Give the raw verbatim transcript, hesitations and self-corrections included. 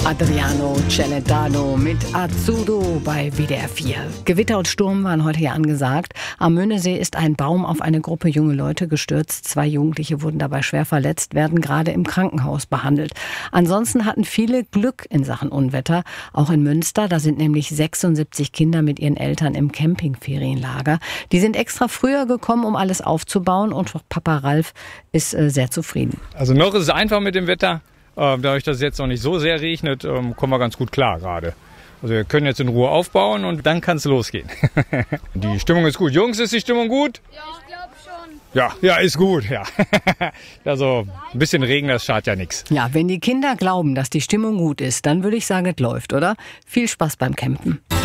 Adriano Celentano mit Azzurro bei W D R vier. Gewitter und Sturm waren heute ja angesagt. Am Möhnesee ist ein Baum auf eine Gruppe junge Leute gestürzt. Zwei Jugendliche wurden dabei schwer verletzt, werden gerade im Krankenhaus behandelt. Ansonsten hatten viele Glück in Sachen Unwetter. Auch in Münster, da sind nämlich sechsundsiebzig Kinder mit ihren Eltern im Campingferienlager. Die sind extra früher gekommen, um alles aufzubauen, und Papa Ralf ist äh, sehr zufrieden. Also noch ist es einfach mit dem Wetter. Dadurch, dass es jetzt noch nicht so sehr regnet, kommen wir ganz gut klar gerade. Also wir können jetzt in Ruhe aufbauen und dann kann es losgehen. Die Stimmung ist gut. Jungs, ist die Stimmung gut? Ja, ich glaube schon. Ja, ja, ist gut, ja. Also ein bisschen Regen, das schadet ja nichts. Ja, wenn die Kinder glauben, dass die Stimmung gut ist, dann würde ich sagen, es läuft, oder? Viel Spaß beim Campen.